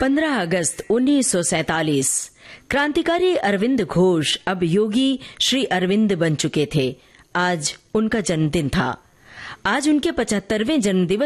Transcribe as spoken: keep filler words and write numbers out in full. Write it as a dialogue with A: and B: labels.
A: पंद्रह अगस्त उन्नीस सौ सैतालीस क्रांतिकारी अरविंद घोष अब योगी श्री अरविंद बन चुके थे। आज उनका जन्मदिन था। आज उनके पचहत्तरवें जन्मदिवस